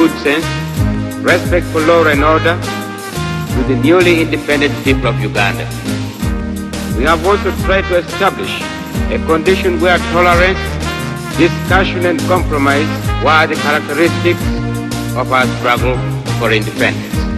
good sense, respect for law and order to the newly independent people of Uganda. We have also tried to establish a condition where tolerance, discussion and compromise were the characteristics of our struggle for independence.